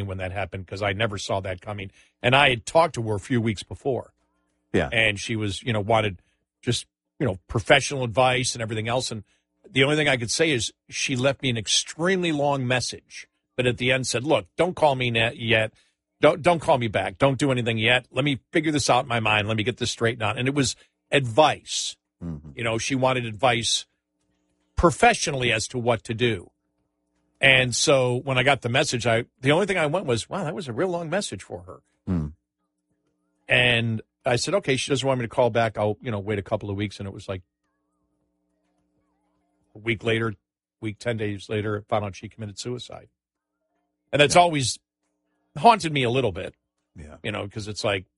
when that happened because I never saw that coming. And I had talked to her a few weeks before. Yeah. And she was, wanted just, professional advice and everything else. And the only thing I could say is she left me an extremely long message, but at the end said, look, don't call me yet. Don't call me back. Don't do anything yet. Let me figure this out in my mind. Let me get this straightened out. And it was advice. Mm-hmm. She wanted advice professionally as to what to do. And so when I got the message, the only thing I went was, wow, that was a real long message for her. Mm. And I said, okay, she doesn't want me to call back. I'll, wait a couple of weeks. And it was like a week later, 10 days later, I found out she committed suicide. And that's always haunted me a little bit. Yeah. Because it's like,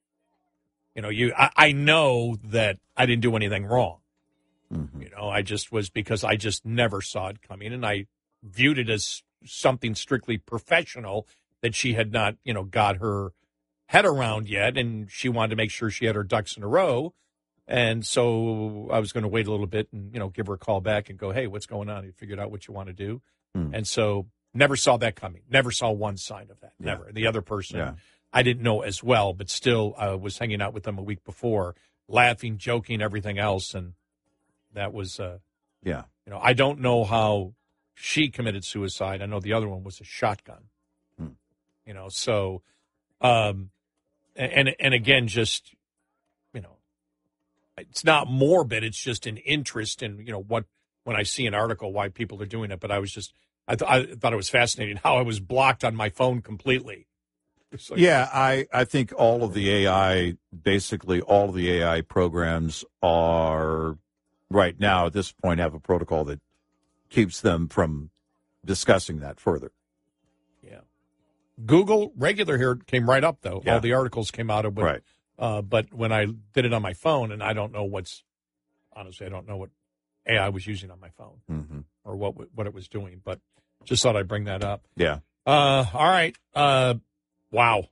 I know that I didn't do anything wrong. Mm-hmm. I just was because I just never saw it coming. And I viewed it as something strictly professional that she had not, got her head around yet, and she wanted to make sure she had her ducks in a row. And so I was going to wait a little bit and, give her a call back and go, hey, what's going on? You figured out what you want to do. And so never saw that coming. Never saw one sign of that. Yeah. Never. The other person, I didn't know as well, but still was hanging out with them a week before, laughing, joking, everything else. And that was, I don't know how she committed suicide. I know the other one was a shotgun. So, and again, just, it's not morbid. It's just an interest in, when I see an article, why people are doing it. But I was just, I thought it was fascinating how I was blocked on my phone completely. Like, I think all of the AI programs are right now at this point have a protocol that keeps them from discussing that further. Yeah. Google regular here came right up, though. Yeah. All the articles came out of it. Right. But when I did it on my phone, and I don't know honestly, I don't know what AI was using on my phone or what it was doing, but just thought I'd bring that up. Yeah. All right. Wow.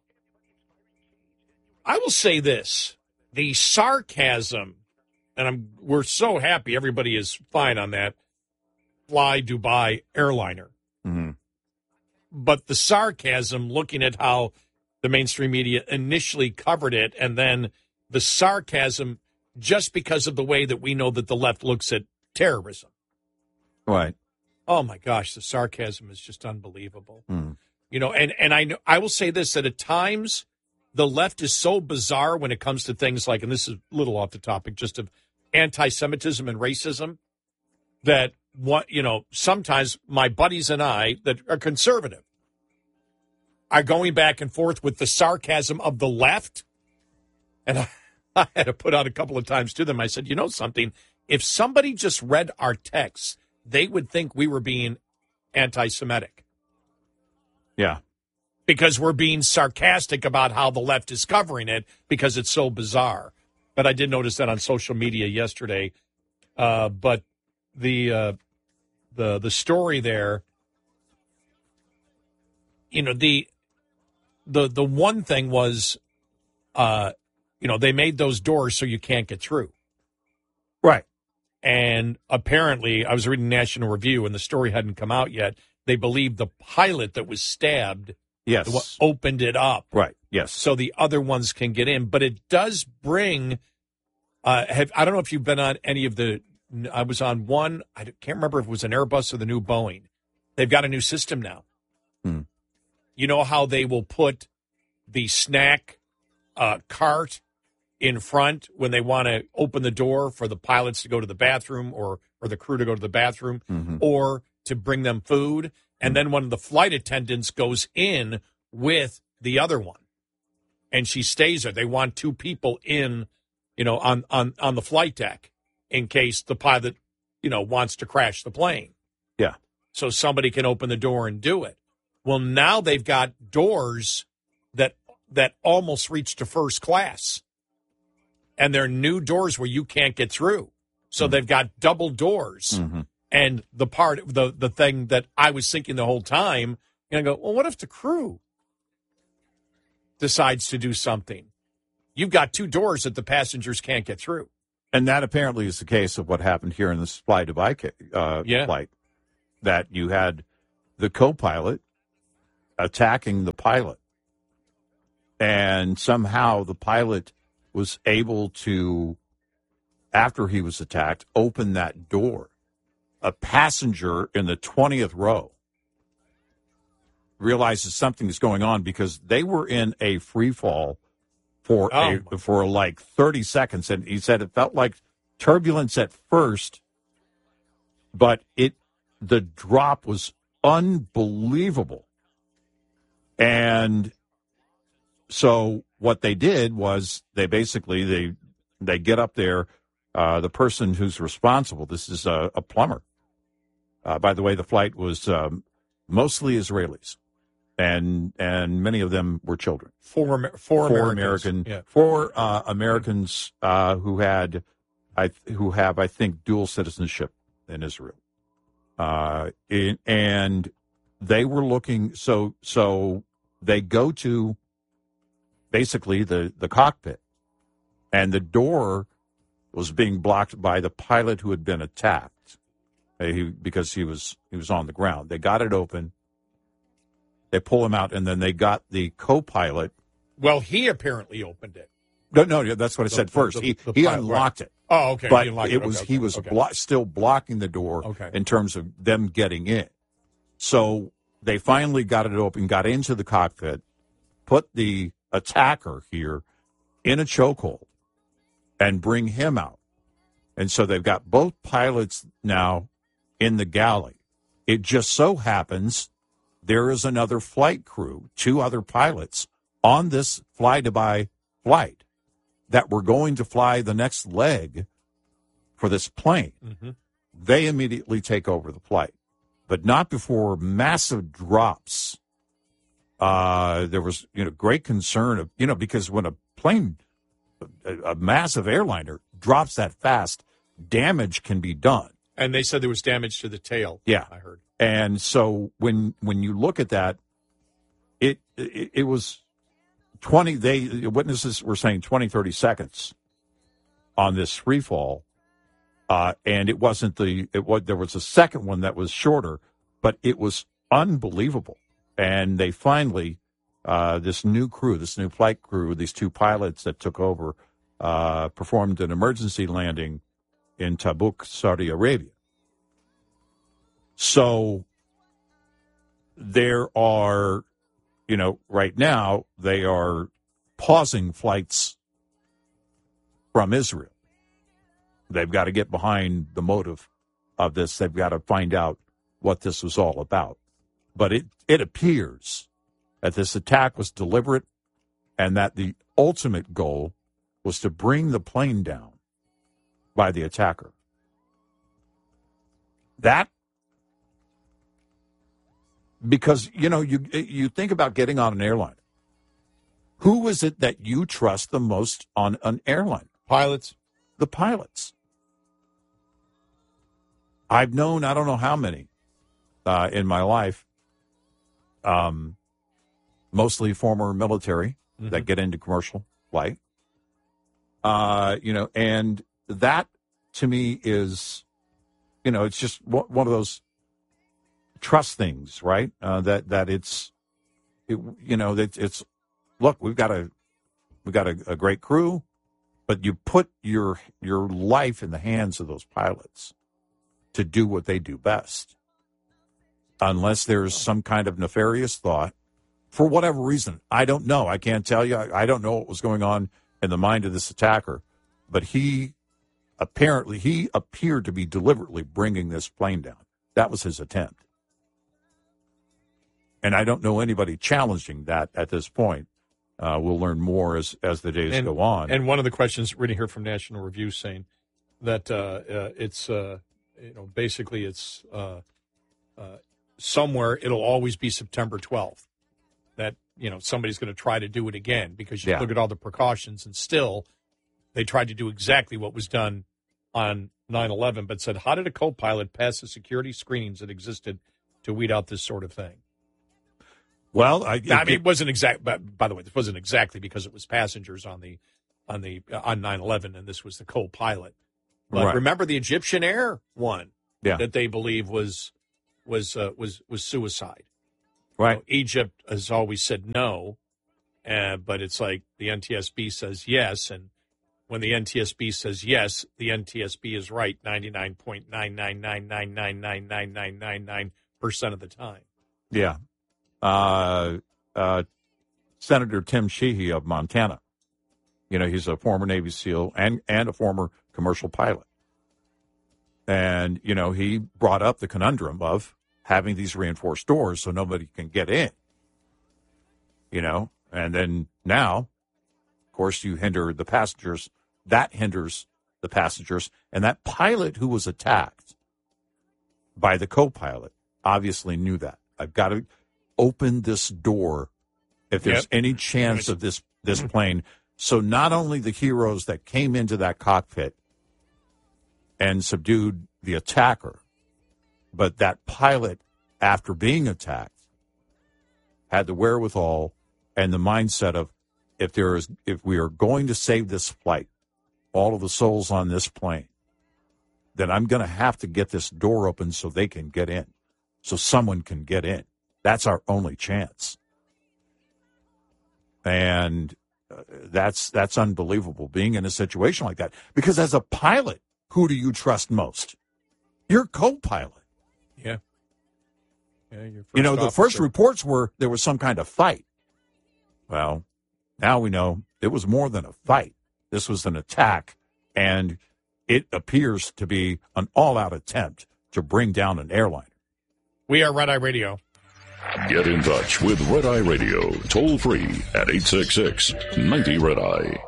I will say this. The sarcasm, and we're so happy everybody is fine on that Fly Dubai airliner. Mm-hmm. But the sarcasm, looking at how the mainstream media initially covered it, and then the sarcasm just because of the way that we know that the left looks at terrorism. Right. Oh, my gosh, the sarcasm is just unbelievable. Mm. And I will say this, that at times the left is so bizarre when it comes to things like, and this is a little off the topic, just of anti-Semitism and racism, that sometimes my buddies and I that are conservative are going back and forth with the sarcasm of the left. And I had to put out a couple of times to them. I said, something, if somebody just read our texts, they would think we were being anti-Semitic. Yeah. Because we're being sarcastic about how the left is covering it because it's so bizarre. But I did notice that on social media yesterday. But the story there, the one thing was, they made those doors so you can't get through. Right. And apparently, I was reading National Review, and the story hadn't come out yet. They believe the pilot that was stabbed opened it up. Right, yes. So the other ones can get in. But it does bring, I don't know if you've been on any of I was on one, I can't remember if it was an Airbus or the new Boeing. They've got a new system now. You know how they will put the snack cart in front when they want to open the door for the pilots to go to the bathroom or the crew to go to the bathroom or to bring them food. And then one of the flight attendants goes in with the other one and she stays there. They want two people in, on the flight deck in case the pilot, wants to crash the plane. Yeah. So somebody can open the door and do it. Well, now they've got doors that almost reach to first class. And they're new doors where you can't get through. So they've got double doors. And the thing that I was thinking the whole time, I go, well, what if the crew decides to do something? You've got two doors that the passengers can't get through. And that apparently is the case of what happened here in this Fly Dubai flight. That you had the co-pilot attacking the pilot. And somehow the pilot was able to, after he was attacked, open that door. A passenger in the 20th row realizes something is going on because they were in a free fall for like 30 seconds. And he said it felt like turbulence at first, but the drop was unbelievable. And so what they did was they basically they get up there. The person who's responsible, this is a plumber. By the way, the flight was mostly Israelis, and many of them were children. Four Americans who have, I think, dual citizenship in Israel, and they were looking. So they go to basically the cockpit, and the door was being blocked by the pilot who had been attacked because he was on the ground. They got it open. They pull him out, and then they got the co-pilot. Well, he apparently opened it. No, that's what I said first. He unlocked it. Oh, okay. But he was still blocking the door in terms of them getting in. So they finally got it open, got into the cockpit, put the attacker here in a chokehold, and bring him out. And so they've got both pilots now in the galley. It just so happens there is another flight crew, 2 other pilots, on this fly-to-by flight that were going to fly the next leg for this plane. Mm-hmm. They immediately take over the flight, but not before massive drops. There was, great concern of, because when a plane, a massive airliner drops that fast, damage can be done. And they said there was damage to the tail. Yeah, I heard. And so when you look at that, it was 20. Witnesses were saying 20, 30 seconds on this free fall, and it wasn't there was a second one that was shorter, but it was unbelievable. And they finally, this new flight crew, these 2 pilots that took over, performed an emergency landing in Tabuk, Saudi Arabia. So there are, right now they are pausing flights from Israel. They've got to get behind the motive of this. They've got to find out what this was all about. But it appears that this attack was deliberate and that the ultimate goal was to bring the plane down by the attacker. That, because, you think about getting on an airline. Who is it that you trust the most on an airline? Pilots. The pilots. I've known, I don't know how many in my life, mostly former military that get into commercial flight. And that to me is, it's just one of those trust things, right? That it's look, we've got a great crew, but you put your life in the hands of those pilots to do what they do best. Unless there's some kind of nefarious thought, for whatever reason. I don't know. I can't tell you. I don't know what was going on in the mind of this attacker. But he appeared to be deliberately bringing this plane down. That was his attempt. And I don't know anybody challenging that at this point. We'll learn more as the days go on. And one of the questions reading here from National Review saying that it's basically it's somewhere it'll always be September 12th that somebody's going to try to do it again because you look at all the precautions and still they tried to do exactly what was done on 9/11, but said, how did a co-pilot pass the security screenings that existed to weed out this sort of thing? Well, it wasn't exact. By the way, this wasn't exactly because it was passengers on 9/11, and this was the co-pilot. But right. Remember the Egyptian Air one that they believe was suicide. Right. You know, Egypt has always said no, but it's like the NTSB says yes, and when the NTSB says yes, the NTSB is right 99.999999999% of the time. Yeah. Senator Tim Sheehy of Montana. You know, he's a former Navy SEAL and a former commercial pilot. And, you know, he brought up the conundrum of having these reinforced doors so nobody can get in. You know, and then now, of course, you hinder the passengers. That hinders the passengers. And that pilot who was attacked by the co-pilot obviously knew that. I've got to open this door if there's any chance of this plane. So not only the heroes that came into that cockpit and subdued the attacker, but that pilot, after being attacked, had the wherewithal and the mindset of, if we are going to save this flight, all of the souls on this plane, then I'm going to have to get this door open so they can get in, so someone can get in. That's our only chance. And that's unbelievable, being in a situation like that. Because as a pilot, who do you trust most? Your co-pilot. Yeah. You know, the first reports were there was some kind of fight. Well, now we know it was more than a fight. This was an attack, and it appears to be an all-out attempt to bring down an airliner. We are Red Eye Radio. Get in touch with Red Eye Radio, toll free at 866-90-RED-EYE.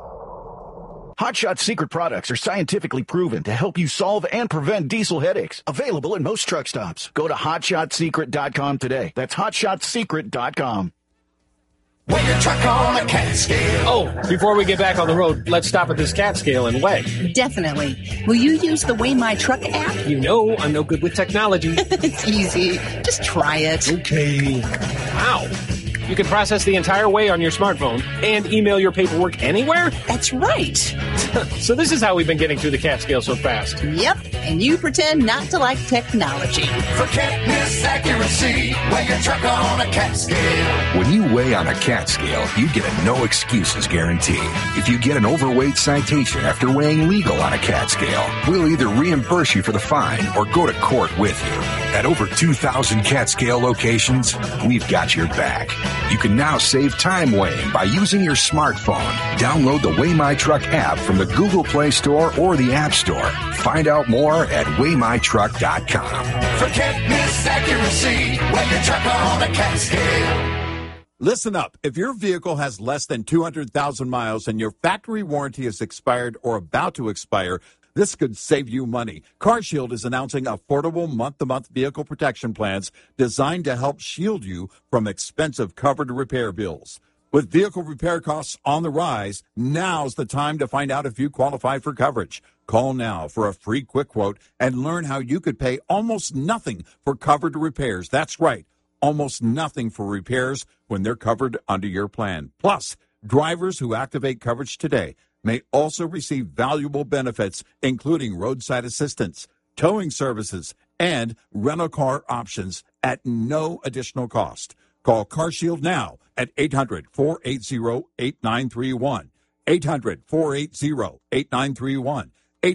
Hot Shot's secret products are scientifically proven to help you solve and prevent diesel headaches. Available at most truck stops. Go to HotShotSecret.com today. That's HotShotSecret.com. Weigh your truck on a cat scale. Oh, before we get back on the road, let's stop at this cat scale and weigh. Definitely. Will you use the Weigh My Truck app? You know I'm no good with technology. It's easy. Just try it. Okay. Wow. You can process the entire weigh on your smartphone and email your paperwork anywhere? That's right. So this is how we've been getting through the cat scale so fast. Yep. And you pretend not to like technology. For can't miss accuracy, weigh your truck on a cat scale. When you weigh on a cat scale, you get a no excuses guarantee. If you get an overweight citation after weighing legal on a cat scale, we'll either reimburse you for the fine or go to court with you. At over 2,000 cat scale locations, we've got your back. You can now save time weighing by using your smartphone. Download the Weigh My Truck app from the Google Play Store or the App Store. Find out more at WeighMyTruck.com. For can't miss accuracy, weigh your truck on a cat scale. Listen up. If your vehicle has less than 200,000 miles and your factory warranty is expired or about to expire, this could save you money. CarShield is announcing affordable month-to-month vehicle protection plans designed to help shield you from expensive covered repair bills. With vehicle repair costs on the rise, now's the time to find out if you qualify for coverage. Call now for a free quick quote and learn how you could pay almost nothing for covered repairs. That's right, almost nothing for repairs when they're covered under your plan. Plus, drivers who activate coverage today may also receive valuable benefits, including roadside assistance, towing services, and rental car options at no additional cost. Call CarShield now at 800-480-8931. 800-480-8931.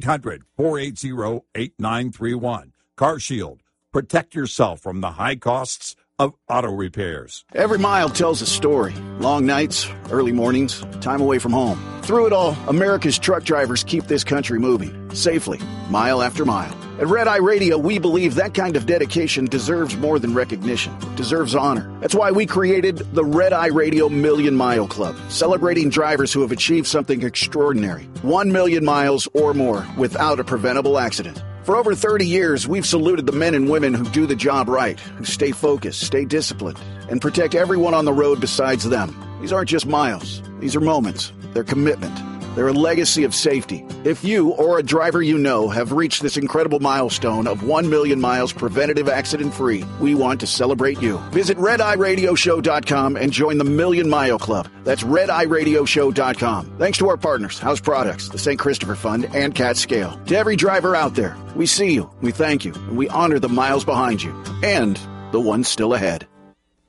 800-480-8931. CarShield. Protect yourself from the high costs of auto repairs. Every mile tells a story. Long nights, early mornings, time away from home. Through it all, America's truck drivers keep this country moving, safely, mile after mile. At Red Eye Radio, we believe that kind of dedication deserves more than recognition. It deserves honor. That's why we created the Red Eye Radio Million Mile Club, celebrating drivers who have achieved something extraordinary. 1 million miles or more without a preventable accident. For over 30 years, we've saluted the men and women who do the job right, who stay focused, stay disciplined, and protect everyone on the road besides them. These aren't just miles. These are moments. They're commitment. They're a legacy of safety. If you or a driver you know have reached this incredible milestone of 1 million miles preventative accident-free, we want to celebrate you. Visit RedEyeRadioShow.com and join the Million Mile Club. That's RedEyeRadioShow.com. Thanks to our partners, House Products, the St. Christopher Fund, and Cat Scale. To every driver out there, we see you, we thank you, and we honor the miles behind you and the ones still ahead.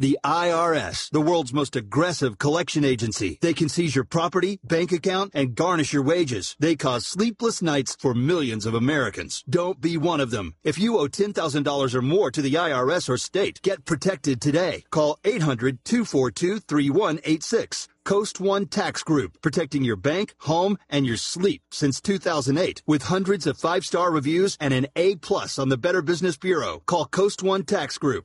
The IRS, the world's most aggressive collection agency. They can seize your property, bank account, and garnish your wages. They cause sleepless nights for millions of Americans. Don't be one of them. If you owe $10,000 or more to the IRS or state, get protected today. Call 800-242-3186. Coast One Tax Group, protecting your bank, home, and your sleep since 2008. With hundreds of 5-star reviews and an A+ on the Better Business Bureau. Call Coast One Tax Group,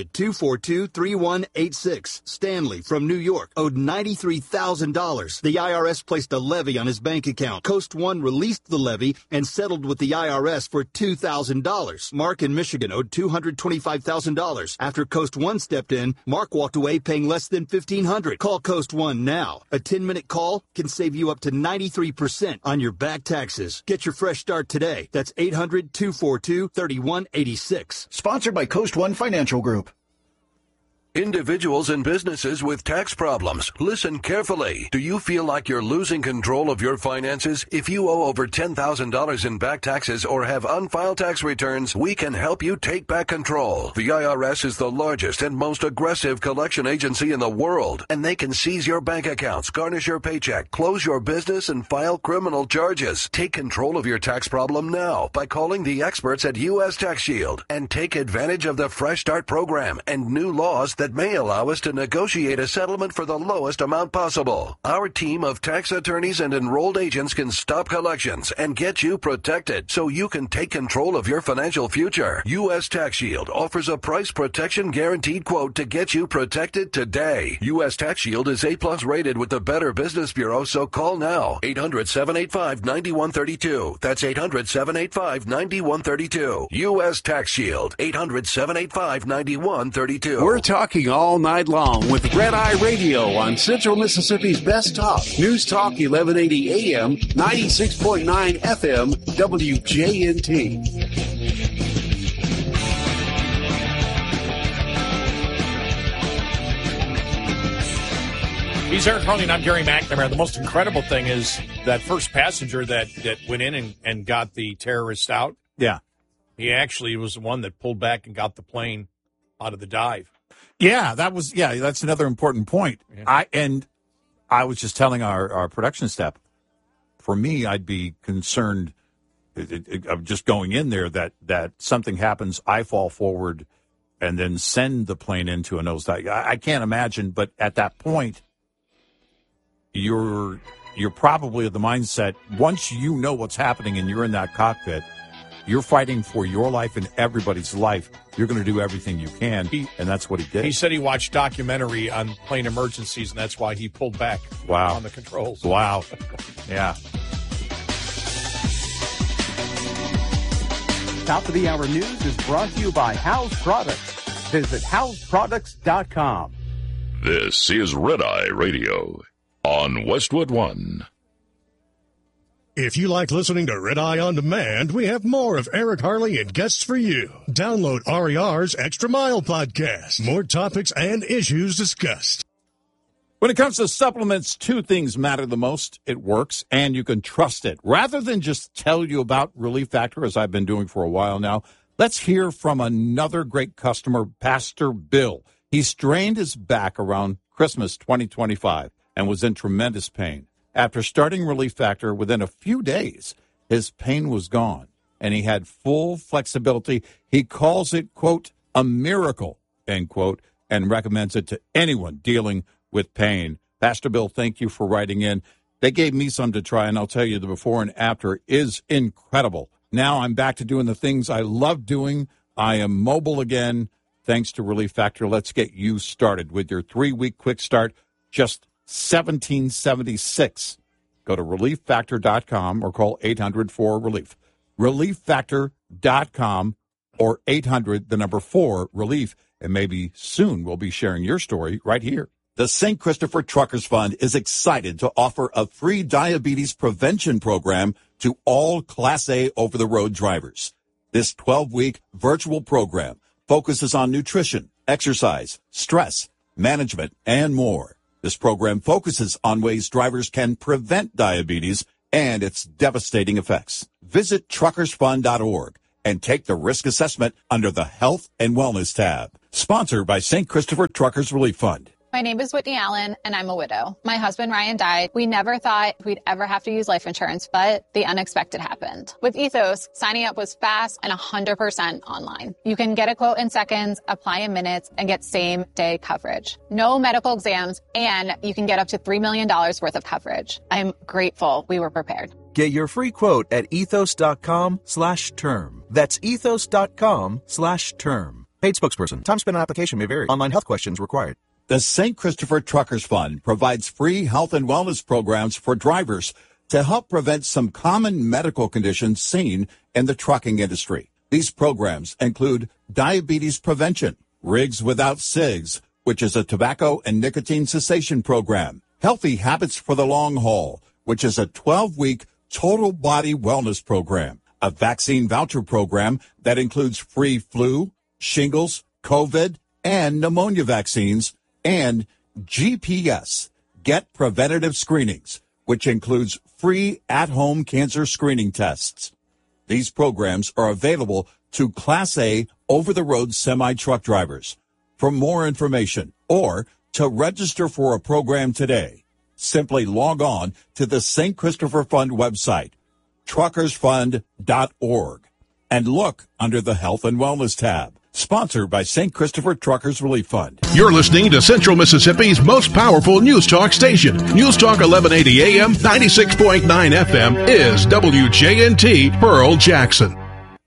800-242-3186. Stanley from New York owed $93,000. The IRS placed a levy on his bank account. Coast One released the levy and settled with the IRS for $2,000. Mark in Michigan owed $225,000. After Coast One stepped in, Mark walked away paying less than $1,500. Call Coast One now. A 10-minute call can save you up to 93% on your back taxes. Get your fresh start today. That's 800-242-3186. Sponsored by Coast One Financial Group. Individuals and businesses with tax problems, listen carefully. Do you feel like you're losing control of your finances? If you owe over $10,000 in back taxes or have unfiled tax returns, we can help you take back control. The IRS is the largest and most aggressive collection agency in the world, and they can seize your bank accounts, garnish your paycheck, close your business, and file criminal charges. Take control of your tax problem now by calling the experts at U.S. Tax Shield and take advantage of the Fresh Start program and new laws that may allow us to negotiate a settlement for the lowest amount possible. Our team of tax attorneys and enrolled agents can stop collections and get you protected so you can take control of your financial future. U.S. Tax Shield offers a price protection guaranteed quote to get you protected today. U.S. Tax Shield is A+ rated with the Better Business Bureau, so call now. 800-785-9132. That's 800-785-9132. U.S. Tax Shield. 800-785-9132. We're talking all night long with Red Eye Radio on Central Mississippi's Best Talk. News Talk 1180 AM, 96.9 FM, WJNT. He's Eric Harley and I'm Gary McNamara. The most incredible thing is that first passenger that went in and got the terrorists out. Yeah. He actually was the one that pulled back and got the plane out of the dive. Yeah, that's another important point. Yeah. I was just telling our production staff, for me, I'd be concerned of just going in there that something happens, I fall forward, and then send the plane into a nosedive. I can't imagine, but at that point, you're probably of the mindset, once you know what's happening and you're in that cockpit, you're fighting for your life and everybody's life. You're going to do everything you can, and that's what he did. He said he watched documentary on plane emergencies, and that's why he pulled back on the controls. Wow. Yeah. Top of the Hour News is brought to you by House Products. Visit houseproducts.com. This is Red Eye Radio on Westwood One. If you like listening to Red Eye On Demand, we have more of Eric Harley and guests for you. Download RER's Extra Mile podcast. More topics and issues discussed. When it comes to supplements, two things matter the most. It works, and you can trust it. Rather than just tell you about Relief Factor, as I've been doing for a while now, let's hear from another great customer, Pastor Bill. He strained his back around Christmas 2025 and was in tremendous pain. After starting Relief Factor, within a few days, his pain was gone, and he had full flexibility. He calls it, quote, a miracle, end quote, and recommends it to anyone dealing with pain. Pastor Bill, thank you for writing in. They gave me some to try, and I'll tell you the before and after is incredible. Now I'm back to doing the things I love doing. I am mobile again, thanks to Relief Factor. Let's get you started with your 3-week quick start, just $17.76. Go to relieffactor.com or call 800-4RELIEF. Relieffactor.com or 800-4RELIEF. And maybe soon we'll be sharing your story right here. The St. Christopher Truckers Fund is excited to offer a free diabetes prevention program to all Class A over-the-road drivers. This 12-week virtual program focuses on nutrition, exercise, stress, management, and more. This program focuses on ways drivers can prevent diabetes and its devastating effects. Visit truckersfund.org and take the risk assessment under the Health and Wellness tab. Sponsored by St. Christopher Truckers Relief Fund. My name is Whitney Allen, and I'm a widow. My husband, Ryan, died. We never thought we'd ever have to use life insurance, but the unexpected happened. With Ethos, signing up was fast and 100% online. You can get a quote in seconds, apply in minutes, and get same-day coverage. No medical exams, and you can get up to $3 million worth of coverage. I'm grateful we were prepared. Get your free quote at ethos.com/term. That's ethos.com/term. Paid spokesperson. Time spent on application may vary. Online health questions required. The St. Christopher Truckers Fund provides free health and wellness programs for drivers to help prevent some common medical conditions seen in the trucking industry. These programs include diabetes prevention, Rigs Without Cigs, which is a tobacco and nicotine cessation program, Healthy Habits for the Long Haul, which is a 12-week total body wellness program, a vaccine voucher program that includes free flu, shingles, COVID, and pneumonia vaccines, and GPS, Get Preventative Screenings, which includes free at-home cancer screening tests. These programs are available to Class A over-the-road semi-truck drivers. For more information or to register for a program today, simply log on to the St. Christopher Fund website, truckersfund.org, and look under the Health and Wellness tab. Sponsored by St. Christopher Truckers Relief Fund. You're listening to Central Mississippi's most powerful news talk station. News Talk 1180 AM, 96.9 FM is WJNT Pearl Jackson.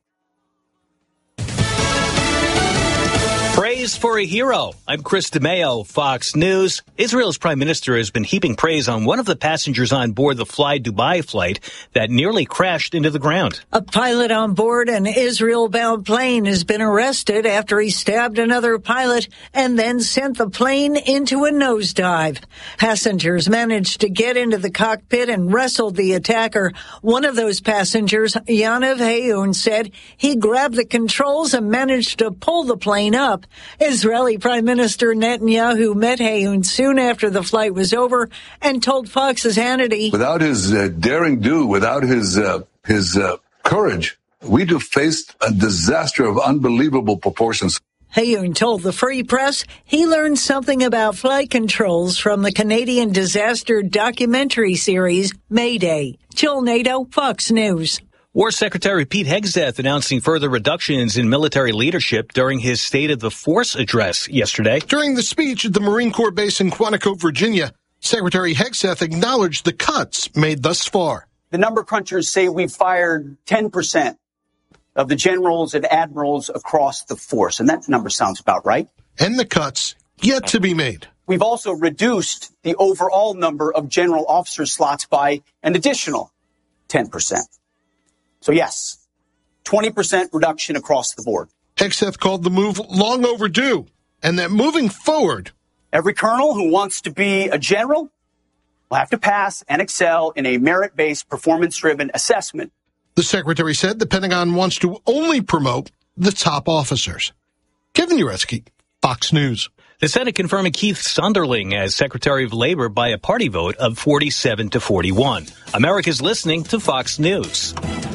Praise for a hero. I'm Chris DeMeo, Fox News. Israel's prime minister has been heaping praise on one of the passengers on board the Fly Dubai flight that nearly crashed into the ground. A pilot on board an Israel-bound plane has been arrested after he stabbed another pilot and then sent the plane into a nosedive. Passengers managed to get into the cockpit and wrestled the attacker. One of those passengers, Yaniv Hayoun, said he grabbed the controls and managed to pull the plane up. Israeli Prime Minister Netanyahu met Hayoun soon after the flight was over and told Fox's Hannity, without his daring do, without his courage, we'd have faced a disaster of unbelievable proportions. Hayoun told the Free Press he learned something about flight controls from the Canadian disaster documentary series Mayday. Jill Nato, Fox News. War Secretary Pete Hegseth announcing further reductions in military leadership during his State of the Force address yesterday. During the speech at the Marine Corps base in Quantico, Virginia, Secretary Hegseth acknowledged the cuts made thus far. The number crunchers say we've fired 10% of the generals and admirals across the force, and that number sounds about right. And the cuts yet to be made. We've also reduced the overall number of general officer slots by an additional 10%. So yes, 20% reduction across the board. Hegseth called the move long overdue, and that moving forward, every colonel who wants to be a general will have to pass and excel in a merit-based, performance-driven assessment. The secretary said the Pentagon wants to only promote the top officers. Kevin Uretsky, Fox News. The Senate confirming Keith Sonderling as Secretary of Labor by a party vote of 47-41. America's listening to Fox News.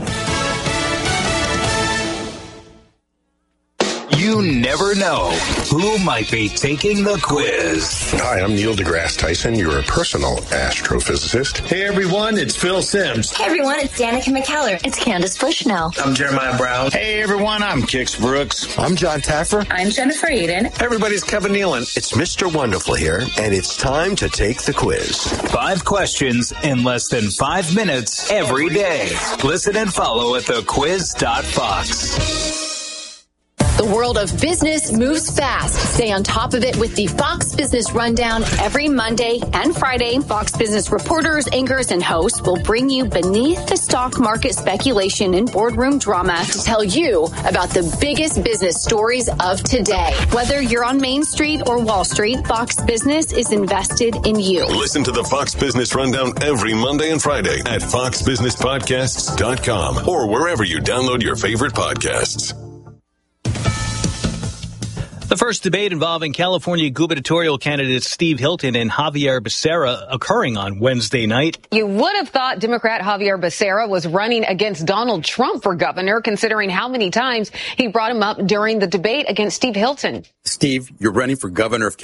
You never know who might be taking the quiz. Hi, I'm Neil deGrasse Tyson, your personal astrophysicist. Hey, everyone, it's Phil Simms. Hey, everyone, it's Danica McKellar. It's Candace Bushnell. I'm Jeremiah Brown. Hey, everyone, I'm Kix Brooks. I'm John Taffer. I'm Jennifer Eden. Hey, everybody's Kevin Nealon. It's Mr. Wonderful here, and it's time to take the quiz. 5 questions in less than 5 minutes every day. Listen and follow at thequiz.fox. The world of business moves fast. Stay on top of it with the Fox Business Rundown every Monday and Friday. Fox Business reporters, anchors, and hosts will bring you beneath the stock market speculation and boardroom drama to tell you about the biggest business stories of today. Whether you're on Main Street or Wall Street, Fox Business is invested in you. Listen to the Fox Business Rundown every Monday and Friday at foxbusinesspodcasts.com or wherever you download your favorite podcasts. The first debate involving California gubernatorial candidates Steve Hilton and Javier Becerra occurring on Wednesday night. You would have thought Democrat Javier Becerra was running against Donald Trump for governor, considering how many times he brought him up during the debate against Steve Hilton. Steve, you're running for governor of